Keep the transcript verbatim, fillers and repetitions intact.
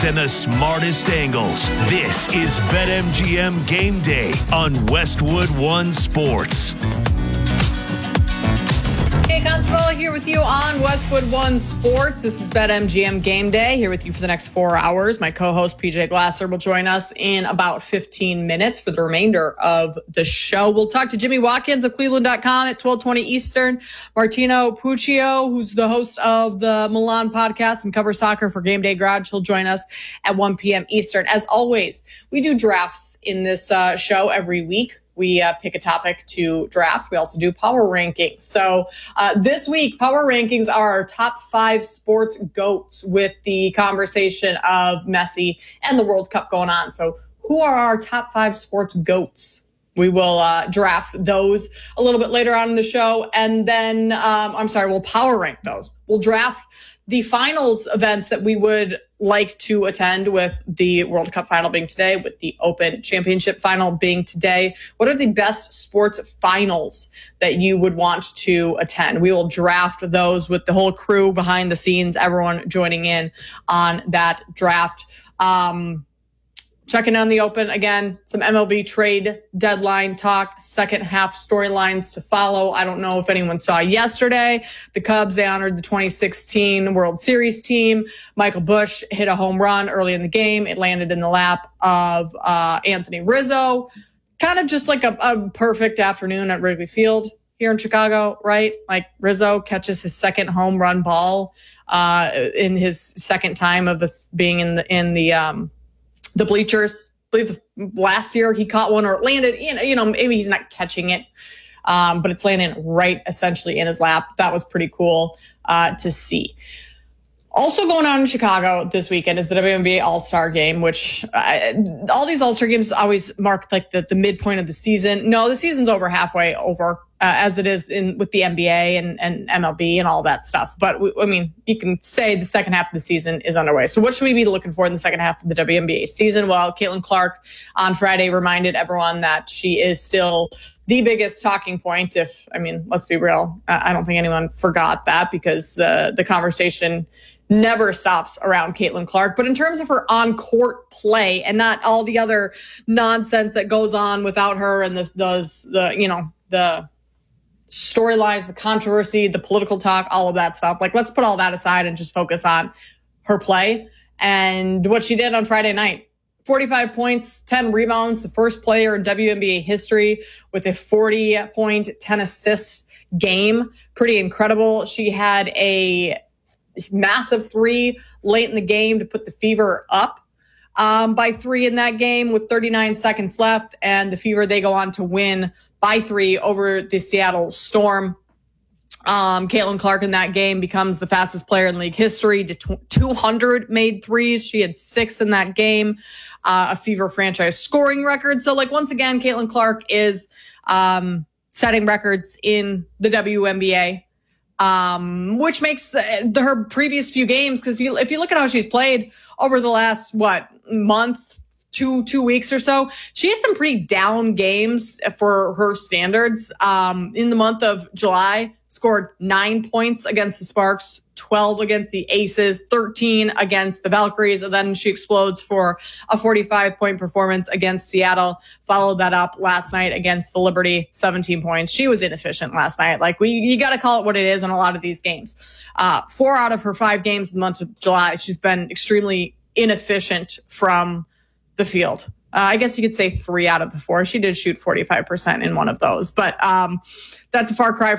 and the smartest angles. This is BetMGM Game Day on Westwood One Sports. Hey, Constable here with you on Westwood One Sports. This is BetMGM Game Day here with you for the next four hours. My co-host P J Glasser will join us in about fifteen minutes for the remainder of the show. We'll talk to Jimmy Watkins of Cleveland dot com at twelve twenty Eastern. Martino Puccio, who's the host of the Milan podcast and covers soccer for Game Day Garage, he'll join us at one p.m. Eastern. As always, we do drafts in this uh, show every week. We uh, pick a topic to draft. We also do power rankings. So uh, this week, power rankings are our top five sports GOATs with the conversation of Messi and the World Cup going on. So who are our top five sports GOATs? We will uh, draft those a little bit later on in the show. And then, um, I'm sorry, we'll power rank those. We'll draft the finals events that we would like to attend, with the World Cup final being today, with the Open Championship final being today. What are the best sports finals that you would want to attend? We will draft those with the whole crew behind the scenes, everyone joining in on that draft. Um, Checking on the Open again, some M L B trade deadline talk, second half storylines to follow. I don't know if anyone saw yesterday, the Cubs, they honored the twenty sixteen World Series team. Michael Busch hit a home run early in the game. It landed in the lap of uh, Anthony Rizzo. Kind of just like a, a perfect afternoon at Wrigley Field here in Chicago, right? Like Rizzo catches his second home run ball uh, in his second time of this being in the, in the, um, the bleachers. I believe the, last year he caught one, or it landed, you know, you know, maybe he's not catching it, um, but it's landing right essentially in his lap. That was pretty cool uh, to see. Also going on in Chicago this weekend is the W N B A All-Star Game, which uh, all these All-Star Games always mark like the, the midpoint of the season. No, the season's over halfway over, uh, as it is in with the N B A and, and M L B and all that stuff. But we, I mean, you can say the second half of the season is underway. So what should we be looking for in the second half of the W N B A season? Well, Caitlin Clark on Friday reminded everyone that she is still the biggest talking point. If, I mean, let's be real. I don't think anyone forgot that, because the, the conversation never stops around Caitlin Clark. But in terms of her on-court play and not all the other nonsense that goes on without her, and the, those, the, you know, the storylines, the controversy, the political talk, all of that stuff. Like, let's put all that aside and just focus on her play and what she did on Friday night. forty-five points, ten rebounds, the first player in W N B A history with a forty point, ten assist game. Pretty incredible. She had a massive three late in the game to put the Fever up um, by three in that game with thirty-nine seconds left. And the Fever, they go on to win by three over the Seattle Storm. Um, Caitlin Clark in that game becomes the fastest player in league history to two hundred made threes. She had six in that game, uh, a Fever franchise scoring record. So, like, once again, Caitlin Clark is um, setting records in the W N B A. Um, which makes uh, her previous few games, because if you, if you look at how she's played over the last, what, month, two, two weeks or so, she had some pretty down games for her standards. Um, in the month of July, scored nine points against the Sparks, twelve against the Aces, thirteen against the Valkyries, and then she explodes for a forty-five point performance against Seattle. Followed that up last night against the Liberty, seventeen points. She was inefficient last night. Like, we, you got to call it what it is in a lot of these games. Uh, four out of her five games in the month of July, she's been extremely inefficient from the field. Uh, I guess you could say three out of the four. She did shoot forty-five percent in one of those, but um, that's a far cry